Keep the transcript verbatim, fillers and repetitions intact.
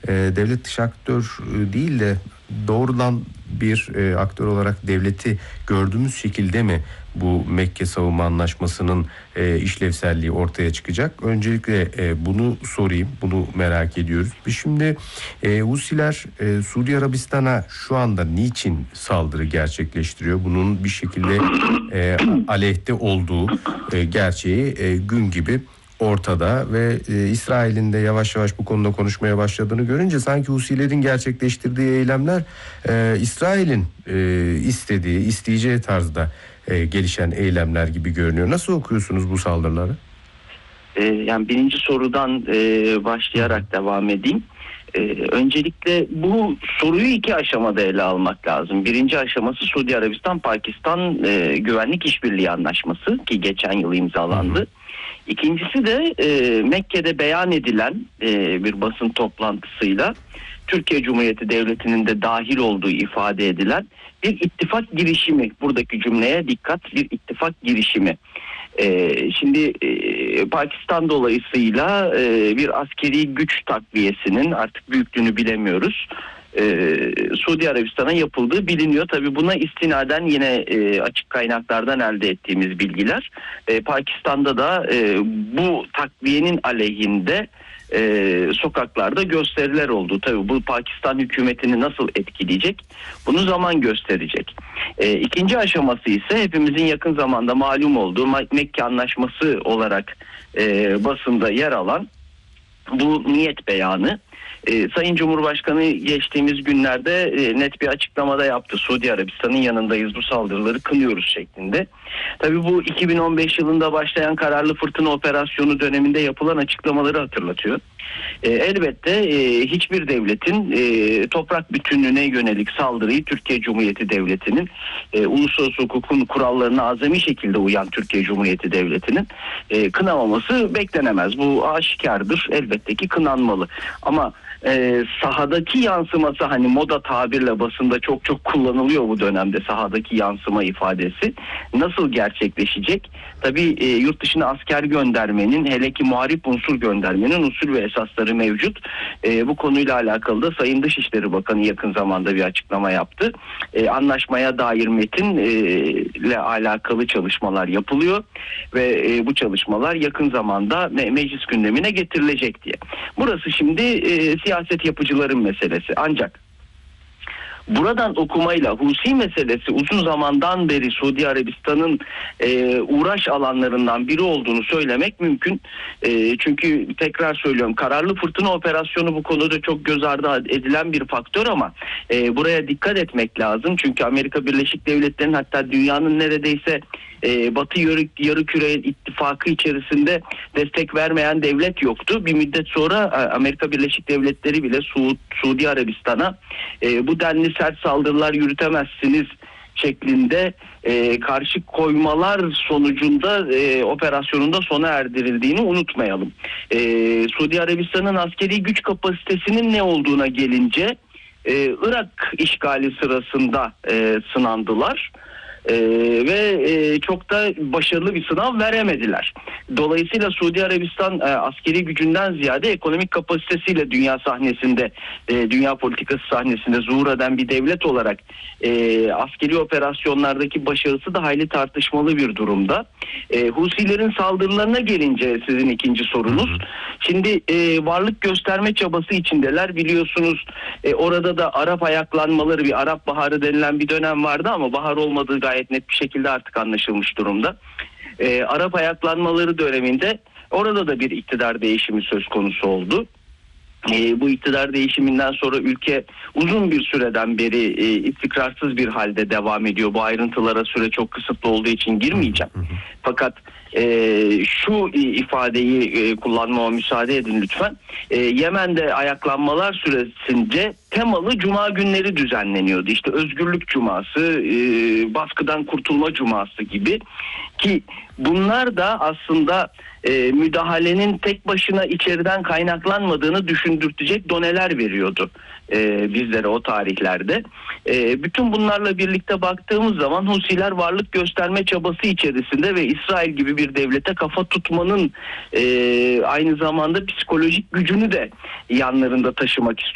e, devlet dışı aktör e, değil de doğrudan bir e, aktör olarak devleti gördüğümüz şekilde mi bu Mekke Savunma Anlaşması'nın e, işlevselliği ortaya çıkacak? Öncelikle e, bunu sorayım, bunu merak ediyoruz. Biz şimdi e, Husiler e, Suudi Arabistan'a şu anda niçin saldırı gerçekleştiriyor? Bunun bir şekilde e, aleyhte olduğu e, gerçeği e, gün gibi ortada ve e, İsrail'in de yavaş yavaş bu konuda konuşmaya başladığını görünce sanki Husilerin gerçekleştirdiği eylemler e, İsrail'in e, istediği, isteyeceği tarzda e, gelişen eylemler gibi görünüyor. Nasıl okuyorsunuz bu saldırıları? Ee, yani birinci sorudan e, başlayarak devam edeyim. Ee, öncelikle bu soruyu iki aşamada ele almak lazım. Birinci aşaması Suudi Arabistan-Pakistan e, Güvenlik İşbirliği Anlaşması ki geçen yıl imzalandı. Hı hı. İkincisi de e, Mekke'de beyan edilen e, bir basın toplantısıyla Türkiye Cumhuriyeti Devleti'nin de dahil olduğu ifade edilen bir ittifak girişimi. Buradaki cümleye dikkat, bir ittifak girişimi. Ee, şimdi e, Pakistan dolayısıyla e, bir askeri güç takviyesinin artık büyüklüğünü bilemiyoruz. Ee, Suudi Arabistan'a yapıldığı biliniyor. Tabii buna istinaden yine e, açık kaynaklardan elde ettiğimiz bilgiler. E, Pakistan'da da e, bu takviyenin aleyhinde e, sokaklarda gösteriler oldu. Tabii bu Pakistan hükümetini nasıl etkileyecek? Bunu zaman gösterecek. E, ikinci aşaması ise hepimizin yakın zamanda malum olduğu Mekke Anlaşması olarak e, basında yer alan bu niyet beyanı. Ee, Sayın Cumhurbaşkanı geçtiğimiz günlerde e, net bir açıklamada yaptı. Suudi Arabistan'ın yanındayız, bu saldırıları kınıyoruz şeklinde. Tabii bu iki bin on beş yılında başlayan Kararlı Fırtına operasyonu döneminde yapılan açıklamaları hatırlatıyor. E, elbette e, hiçbir devletin e, toprak bütünlüğüne yönelik saldırıyı Türkiye Cumhuriyeti Devleti'nin e, uluslararası hukukun kurallarına azami şekilde uyan Türkiye Cumhuriyeti Devleti'nin e, kınamaması beklenemez. Bu aşikardır. Elbette ki kınanmalı. Ama e, sahadaki yansıması, hani moda tabirle basında çok çok kullanılıyor bu dönemde sahadaki yansıma ifadesi, nasıl gerçekleşecek? Tabii e, yurt dışına asker göndermenin, hele ki muharip unsur göndermenin usul ve esasları mevcut. E, bu konuyla alakalı da Sayın Dışişleri Bakanı yakın zamanda bir açıklama yaptı. E, anlaşmaya dair metin e, ile alakalı çalışmalar yapılıyor ve e, bu çalışmalar yakın zamanda me- meclis gündemine getirilecek diye. Burası şimdi e, siyaset yapıcıların meselesi. Ancak buradan okumayla Husi meselesi uzun zamandan beri Suudi Arabistan'ın e, uğraş alanlarından biri olduğunu söylemek mümkün. E, çünkü tekrar söylüyorum, Kararlı Fırtına operasyonu bu konuda çok göz ardı edilen bir faktör ama e, buraya dikkat etmek lazım. Çünkü Amerika Birleşik Devletleri'nin, hatta dünyanın neredeyse e, Batı yarı, yarı ittifakı içerisinde destek vermeyen devlet yoktu. Bir müddet sonra Amerika Birleşik Devletleri bile Su, Suudi Arabistan'a e, bu denli sert saldırılar yürütemezsiniz şeklinde e, karşı koymalar sonucunda e, operasyonunda sona erdirildiğini unutmayalım. E, Suudi Arabistan'ın askeri güç kapasitesinin ne olduğuna gelince e, Irak işgali sırasında e, sınandılar. Ee, ve e, çok da başarılı bir sınav veremediler. Dolayısıyla Suudi Arabistan e, askeri gücünden ziyade ekonomik kapasitesiyle dünya sahnesinde, e, dünya politikası sahnesinde zuhur eden bir devlet olarak e, askeri operasyonlardaki başarısı da hayli tartışmalı bir durumda. E, Husilerin saldırılarına gelince sizin ikinci sorunuz. Şimdi e, varlık gösterme çabası içindeler. Biliyorsunuz e, orada da Arap ayaklanmaları, bir Arap Baharı denilen bir dönem vardı ama bahar olmadığı gayet net bir şekilde artık anlaşılmış durumda. Ee, Arap ayaklanmaları döneminde orada da bir iktidar değişimi söz konusu oldu. Ee, bu iktidar değişiminden sonra ülke uzun bir süreden beri e, istikrarsız bir halde devam ediyor. Bu ayrıntılara süre çok kısıtlı olduğu için girmeyeceğim. Fakat e, şu ifadeyi e, kullanmama müsaade edin lütfen. E, Yemen'de ayaklanmalar süresince temalı cuma günleri düzenleniyordu. İşte Özgürlük Cuması, e, baskıdan kurtulma cuması gibi, ki bunlar da aslında e, müdahalenin tek başına içeriden kaynaklanmadığını düşündürtecek doneler veriyordu e, bizlere o tarihlerde. E, bütün bunlarla birlikte baktığımız zaman Husiler varlık gösterme çabası içerisinde ve İsrail gibi bir devlete kafa tutmanın e, aynı zamanda psikolojik gücünü de yanlarında taşımak istiyor.